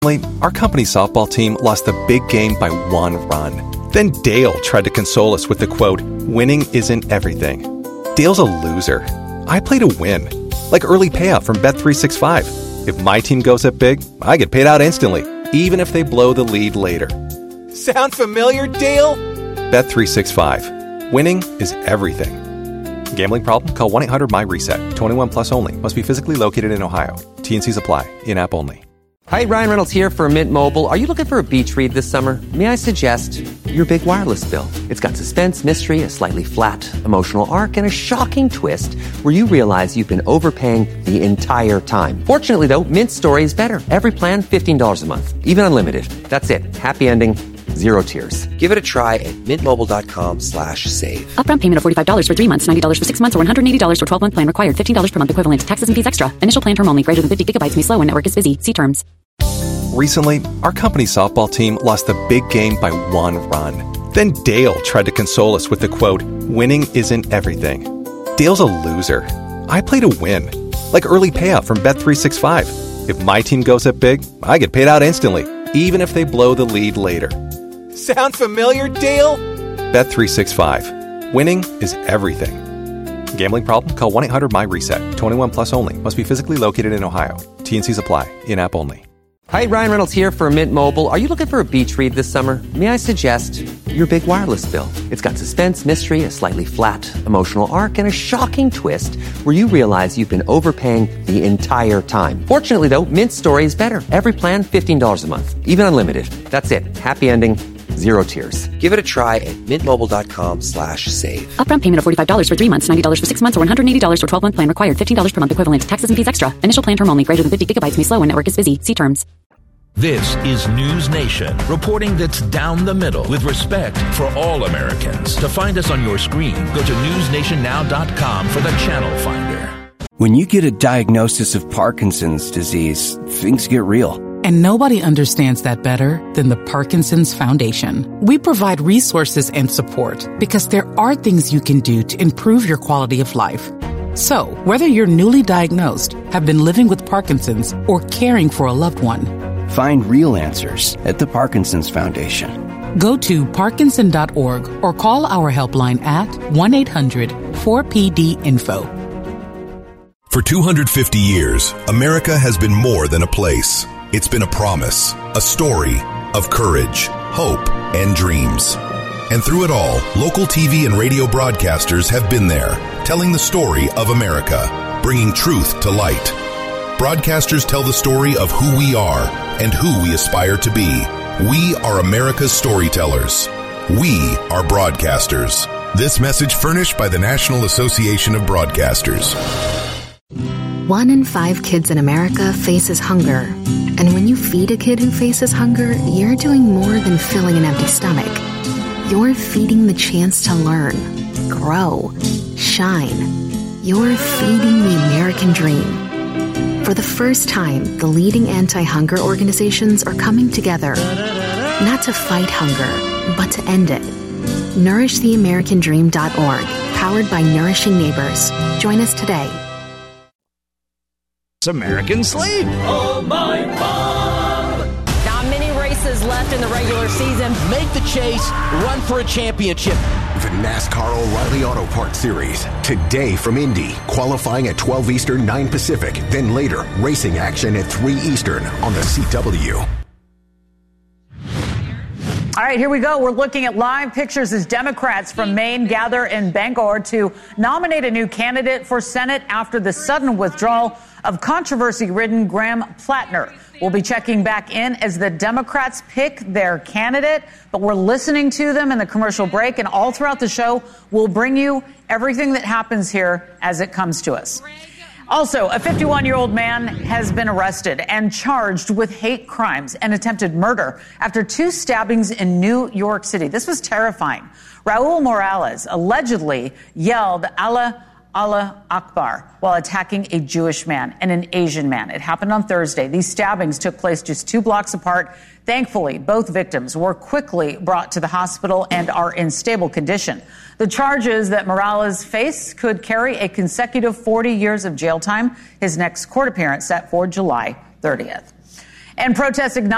Our company softball team lost the big game by 1 run. Then Dale tried to console us with the quote, "Winning isn't everything." Dale's a loser. I play to win. Like early payout from Bet365. If my team goes up big, I get paid out instantly, even if they blow the lead later. Sound familiar, Dale? Bet365. Winning is everything. Gambling problem? Call 1-800-MY-RESET. 21 plus only. Must be physically located in Ohio. T&Cs apply. In-app only. Hi, Ryan Reynolds here for Mint Mobile. Are you looking for a beach read this summer? May I suggest your big wireless bill? It's got suspense, mystery, a slightly flat emotional arc, and a shocking twist where you realize you've been overpaying the entire time. Fortunately, though, Mint's story is better. Every plan, $15 a month. Even unlimited. That's it. Happy ending. Zero tears. Give it a try at mintmobile.com/save. Upfront payment of $45 for 3 months, $90 for 6 months, or $180 for 12-month plan required. $15 per month equivalent. Taxes and fees extra. Initial plan term only. Greater than 50 gigabytes may slow when network is busy. See terms. Recently, our company softball team lost the big game by 1 run. Then Dale tried to console us with the quote, "Winning isn't everything." Dale's a loser. I play to win. Like early payout from Bet365. If my team goes up big, I get paid out instantly, even if they blow the lead later. Sound familiar, Dale? Bet365. Winning is everything. Gambling problem? Call 1-800-MY-RESET. 21 plus only. Must be physically located in Ohio. T&Cs apply. In-app only. Hi, Ryan Reynolds here for Mint Mobile. Are you looking for a beach read this summer? May I suggest your big wireless bill? It's got suspense, mystery, a slightly flat emotional arc, and a shocking twist where you realize you've been overpaying the entire time. Fortunately, though, Mint's story is better. Every plan, $15 a month. Even unlimited. That's it. Happy ending. Zero tears. Give it a try at mintmobile.com/save. Upfront payment of $45 for 3 months, $90 for 6 months, or $180 for 12-month plan required. $15 per month equivalent. Taxes and fees extra. Initial plan term only. Greater than 50 gigabytes may slow when network is busy. See terms. This is News Nation, reporting that's down the middle with respect for all Americans. To find us on your screen, go to newsnationnow.com for the channel finder. When you get a diagnosis of Parkinson's disease, things get real. And nobody understands that better than the Parkinson's Foundation. We provide resources and support because there are things you can do to improve your quality of life. So, whether you're newly diagnosed, have been living with Parkinson's, or caring for a loved one, find real answers at the Parkinson's Foundation. Go to parkinson.org or call our helpline at 1-800-4PD-INFO. For 250 years, America has been more than a place. It's been a promise, a story of courage, hope, and dreams. And through it all, local TV and radio broadcasters have been there, telling the story of America, bringing truth to light. Broadcasters tell the story of who we are and who we aspire to be. We are America's storytellers. We are broadcasters. This message furnished by the National Association of Broadcasters. 1 in 5 kids in America faces hunger. And when you feed a kid who faces hunger, you're doing more than filling an empty stomach. You're feeding the chance to learn, grow, shine. You're feeding the American dream. For the first time, the leading anti-hunger organizations are coming together, not to fight hunger, but to end it. NourishTheAmericanDream.org, powered by Nourishing Neighbors. Join us today. American Sleep. Oh, my Bob. Not many races left in the regular season. Make the chase, run for a championship. The NASCAR O'Reilly Auto Parts Series. Today from Indy, qualifying at 12 Eastern, 9 Pacific. Then later, racing action at 3 Eastern on the CW. All right, here we go. We're looking at live pictures as Democrats from Maine gather in Bangor to nominate a new candidate for Senate after the sudden withdrawal of controversy-ridden Graham Plattner. We'll be checking back in as the Democrats pick their candidate, but we're listening to them in the commercial break, and all throughout the show, we'll bring you everything that happens here as it comes to us. Also, a 51-year-old man has been arrested and charged with hate crimes and attempted murder after 2 stabbings in New York City. This was terrifying. Raul Morales allegedly yelled, Allah Akbar, while attacking a Jewish man and an Asian man. It happened on Thursday. These stabbings took place just 2 blocks apart. Thankfully, both victims were quickly brought to the hospital and are in stable condition. The charges that Morales faced could carry a consecutive 40 years of jail time. His next court appearance set for July 30th. And protests ignited